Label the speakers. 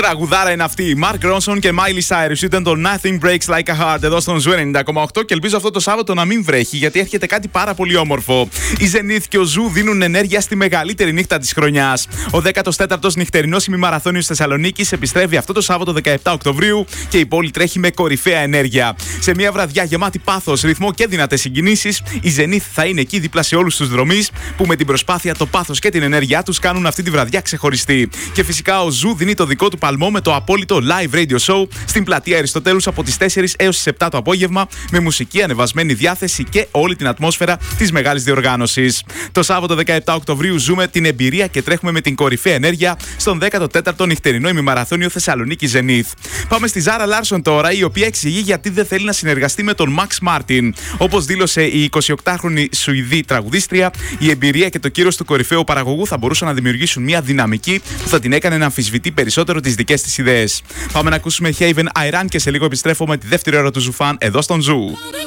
Speaker 1: Τραγουδάρα είναι αυτή. Mark Ronson και Miley Cyrus. Ήταν το Nothing Breaks Like a Heart εδώ στον Ζου 90,8. Και ελπίζω αυτό το Σάββατο να μην βρέχει, γιατί έρχεται κάτι πάρα πολύ όμορφο. Η Zenith και ο Ζου δίνουν ενέργεια στη μεγαλύτερη νύχτα της χρονιάς. Ο 14ος νυχτερινός ημιμαραθώνιος Θεσσαλονίκης επιστρέφει αυτό το Σάββατο 17 Οκτωβρίου και η πόλη τρέχει με κορυφαία ενέργεια. Σε μια βραδιά γεμάτη πάθος, ρυθμό και δυνατές συγκινήσεις, η Zenith θα είναι εκεί δίπλα σε όλους τους δρομείς που με την προσπάθεια, το πάθος και την ενέργειά τους κάνουν αυτή τη βραδιά ξεχωριστή. Και φυσικά ο Ζου δίνει το δικό του παλμό με το απόλυτο live radio show στην πλατεία Αριστοτέλους από τις 4 έως τις 7 το απόγευμα, με μουσική, ανεβασμένη διάθεση και όλη την ατμόσφαιρα της μεγάλης διοργάνωσης. Το Σάββατο 17 Οκτωβρίου ζούμε την εμπειρία και τρέχουμε με την κορυφαία ενέργεια στον 14ο νυχτερινό ημιμαραθώνιο Θεσσαλονίκη Zenith. Πάμε στη Ζάρα Λάρσον τώρα, η οποία εξηγεί γιατί δεν θέλει να συνεργαστεί με τον Max Martin. Όπως δήλωσε η 28χρονη Σουηδή τραγουδίστρια, η εμπειρία και το κύρος του κορυφαίου παραγωγού θα μπορούσαν να δημιουργήσουν μια δυναμική που θα την έκανε να αμφισβητεί περισσότερο τις δικές της ιδέες. Πάμε να ακούσουμε Haven Iran και σε λίγο επιστρέφω με τη δεύτερη ώρα του Ζουφάν εδώ στον Ζου.